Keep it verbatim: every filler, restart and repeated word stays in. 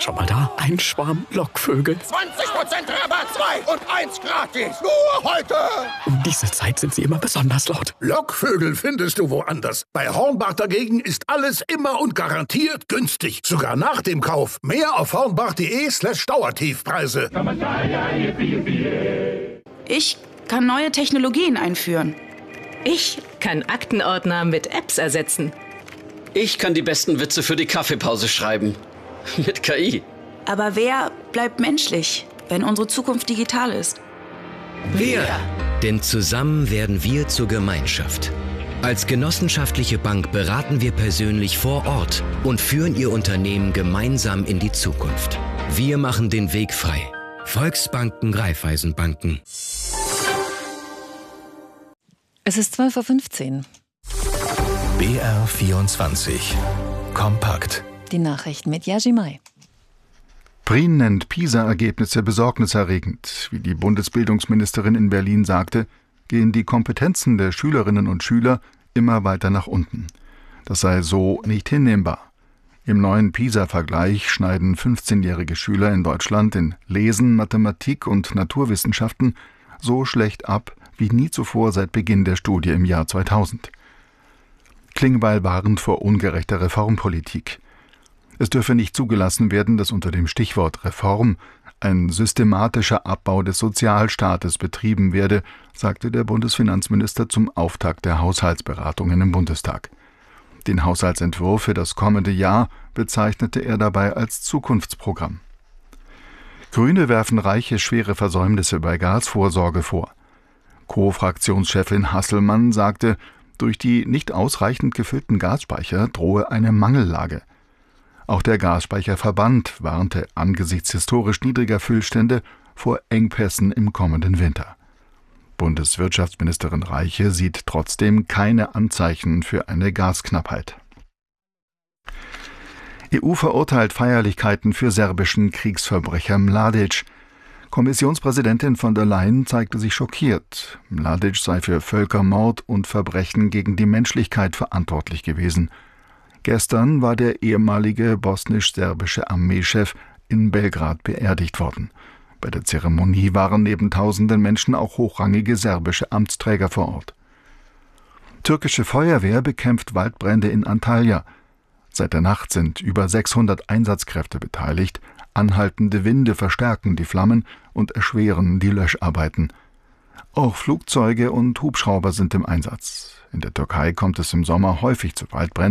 Schau mal da, ein Schwarm Lockvögel. zwanzig Prozent Rabatt, zwei und eins gratis. Nur heute. Um diese Zeit sind sie immer besonders laut. Lockvögel findest du woanders. Bei Hornbach dagegen ist alles immer und garantiert günstig. Sogar nach dem Kauf. Mehr auf hornbach.de slash Dauertiefpreise. Ich kann neue Technologien einführen. Ich kann Aktenordner mit Apps ersetzen. Ich kann die besten Witze für die Kaffeepause schreiben. Mit K I. Aber wer bleibt menschlich, wenn unsere Zukunft digital ist? Wir. Denn zusammen werden wir zur Gemeinschaft. Als genossenschaftliche Bank beraten wir persönlich vor Ort und führen Ihr Unternehmen gemeinsam in die Zukunft. Wir machen den Weg frei. Volksbanken, Raiffeisenbanken. Es ist zwölf Uhr fünfzehn. B R vierundzwanzig. Kompakt. Die Nachrichten mit Yajimai. Prien nennt PISA-Ergebnisse besorgniserregend. Wie die Bundesbildungsministerin in Berlin sagte, gehen die Kompetenzen der Schülerinnen und Schüler immer weiter nach unten. Das sei so nicht hinnehmbar. Im neuen PISA-Vergleich schneiden fünfzehnjährige Schüler in Deutschland in Lesen, Mathematik und Naturwissenschaften so schlecht ab wie nie zuvor seit Beginn der Studie im Jahr zweitausend. Klingbeil warnt vor ungerechter Reformpolitik. Es dürfe nicht zugelassen werden, dass unter dem Stichwort Reform ein systematischer Abbau des Sozialstaates betrieben werde, sagte der Bundesfinanzminister zum Auftakt der Haushaltsberatungen im Bundestag. Den Haushaltsentwurf für das kommende Jahr bezeichnete er dabei als Zukunftsprogramm. Grüne werfen Reiche schwere Versäumnisse bei Gasvorsorge vor. Co-Fraktionschefin Hasselmann sagte, durch die nicht ausreichend gefüllten Gasspeicher drohe eine Mangellage. Auch der Gasspeicherverband warnte angesichts historisch niedriger Füllstände vor Engpässen im kommenden Winter. Bundeswirtschaftsministerin Reiche sieht trotzdem keine Anzeichen für eine Gasknappheit. E U verurteilt Feierlichkeiten für serbischen Kriegsverbrecher Mladic. Kommissionspräsidentin von der Leyen zeigte sich schockiert. Mladic sei für Völkermord und Verbrechen gegen die Menschlichkeit verantwortlich gewesen. Gestern war der ehemalige bosnisch-serbische Armeechef in Belgrad beerdigt worden. Bei der Zeremonie waren neben tausenden Menschen auch hochrangige serbische Amtsträger vor Ort. Türkische Feuerwehr bekämpft Waldbrände in Antalya. Seit der Nacht sind über sechshundert Einsatzkräfte beteiligt. Anhaltende Winde verstärken die Flammen und erschweren die Löscharbeiten. Auch Flugzeuge und Hubschrauber sind im Einsatz. In der Türkei kommt es im Sommer häufig zu Waldbränden.